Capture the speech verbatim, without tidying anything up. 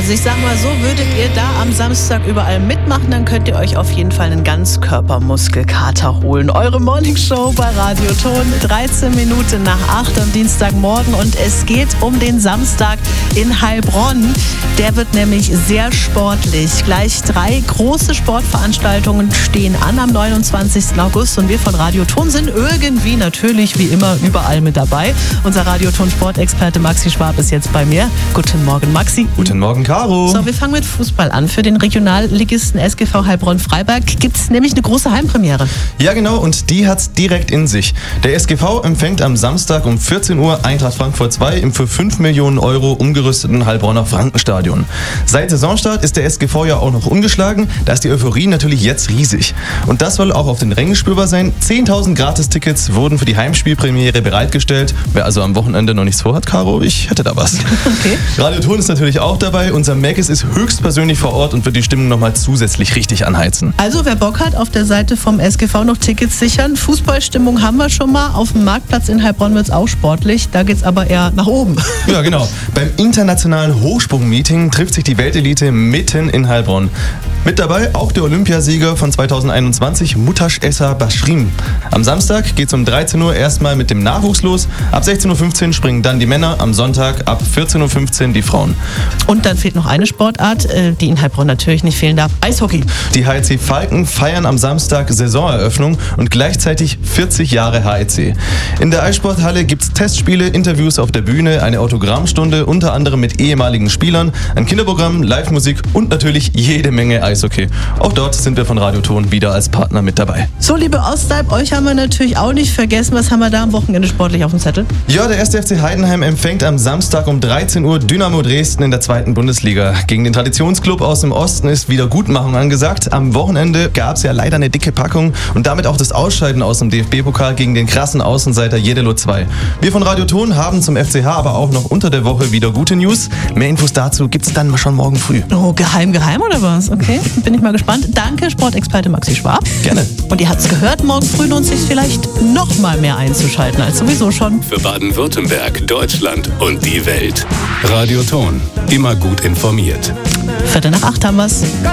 Also ich sag mal so, würdet ihr da am Samstag überall mitmachen, dann könnt ihr euch auf jeden Fall einen Ganzkörpermuskelkater holen. Eure Morningshow bei Radio Ton, dreizehn Minuten nach acht am Dienstagmorgen und es geht um den Samstag in Heilbronn. Der wird nämlich sehr sportlich. Gleich drei große Sportveranstaltungen stehen an am neunundzwanzigsten August und wir von Radio Ton sind irgendwie natürlich wie immer überall mit dabei. Unser Radio Ton Sportexperte Maxi Schwab ist jetzt bei mir. Guten Morgen, Maxi. Guten Morgen, Caro. So, wir fangen mit Fußball an. Für den Regionalligisten S G V Heilbronn-Freiberg gibt es nämlich eine große Heimpremiere. Ja, genau, und die hat's direkt in sich. Der S G V empfängt am Samstag um vierzehn Uhr Eintracht Frankfurt zwei im für fünf Millionen Euro umgerüsteten Heilbronner Frankenstadion. Seit Saisonstart ist der S G V ja auch noch ungeschlagen, da ist die Euphorie natürlich jetzt riesig. Und das soll auch auf den Rängen spürbar sein. zehntausend Gratis-Tickets wurden für die Heimspielpremiere bereitgestellt. Wer also am Wochenende noch nichts vorhat, Caro, ich hätte da was. Okay. Radio Ton ist natürlich auch dabei. Unser Mackes ist höchstpersönlich vor Ort und wird die Stimmung nochmal zusätzlich richtig anheizen. Also wer Bock hat, auf der Seite vom S G V noch Tickets sichern. Fußballstimmung haben wir schon mal. Auf dem Marktplatz in Heilbronn wird es auch sportlich. Da geht es aber eher nach oben. Ja, genau. Beim internationalen Hochsprung-Meeting trifft sich die Weltelite mitten in Heilbronn. Mit dabei auch der Olympiasieger von zweitausendeinundzwanzig, Mutaş Esa Başrim. Am Samstag geht es um dreizehn Uhr erstmal mit dem Nachwuchs los. Ab sechzehn Uhr fünfzehn springen dann die Männer. Am Sonntag ab vierzehn Uhr fünfzehn die Frauen. Und dann fehlt noch eine Sportart, die in Heilbronn natürlich nicht fehlen darf. Eishockey. Die H E C Falken feiern am Samstag Saisoneröffnung und gleichzeitig vierzig Jahre H E C. In der Eissporthalle gibt es Testspiele, Interviews auf der Bühne, eine Autogrammstunde, unter anderem mit ehemaligen Spielern, ein Kinderprogramm, Live-Musik und natürlich jede Menge Eishockey. Auch dort sind wir von Radio Ton wieder als Partner mit dabei. So, liebe Ostalb, euch haben wir natürlich auch nicht vergessen. Was haben wir da am Wochenende sportlich auf dem Zettel? Ja, der erste F C Heidenheim empfängt am Samstag um dreizehn Uhr Dynamo Dresden in der zweiten Bundesliga. Gegen den Traditionsclub aus dem Osten ist Wiedergutmachung angesagt. Am Wochenende gab es ja leider eine dicke Packung und damit auch das Ausscheiden aus dem D F B-Pokal gegen den krassen Außenseiter Jedelo zwei. Wir von Radio Ton haben zum F C H aber auch noch unter der Woche wieder gute News. Mehr Infos dazu gibt's dann schon morgen früh. Oh, geheim, geheim oder was? Okay, bin ich mal gespannt. Danke, Sportexperte Maxi Schwab. Gerne. Und ihr habt's gehört, morgen früh lohnt sich vielleicht noch mal mehr einzuschalten als sowieso schon. Für Baden-Württemberg, Deutschland und die Welt. Radio Ton. Immer gut informiert. Viertel nach acht haben wir's.